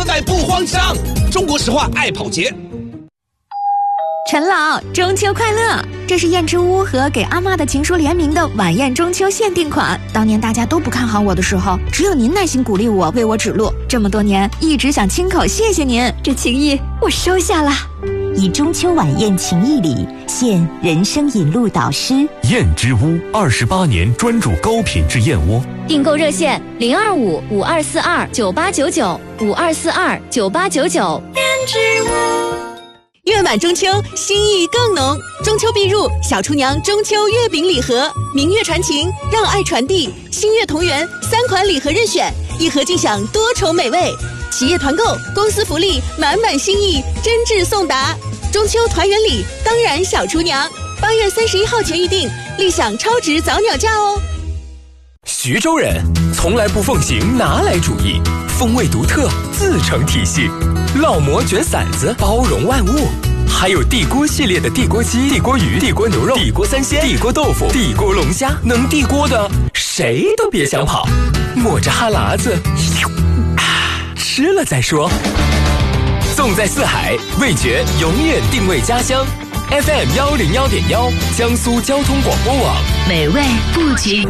丝带不慌张。中国石化爱跑节。 陈老，中秋快乐！这是燕之屋和给阿嬷的情书联名的晚宴中秋限定款。当年大家都不看好我的时候，只有您耐心鼓励我，为我指路。这么多年，一直想亲口谢谢您，这情谊我收下了。 以中秋晚宴情谊礼，献人生引路导师。 燕之屋28年专注高品质燕窝。 订购热线025-5242-9899，5242-9899。 燕之屋。月满中秋，心意更浓。中秋必入小厨娘中秋月饼礼盒，明月传情，让爱传递，星月同源，3款礼盒任选，一盒尽享多重美味。企业团购，公司福利，满满心意，真挚送达。中秋团圆礼，当然小厨娘。8月31号前预定，立享超值早鸟价哦。 徐州人从来不奉行拿来主义，风味独特，自成体系。烙馍卷馓子，包容万物。还有地锅系列的地锅鸡、地锅鱼、地锅牛肉、地锅三鲜、地锅豆腐、地锅龙虾，能地锅的谁都别想跑。抹着哈喇子，吃了再说。纵在四海，味觉永远定位家乡。FM101.1，江苏交通广播网， 美味不拘。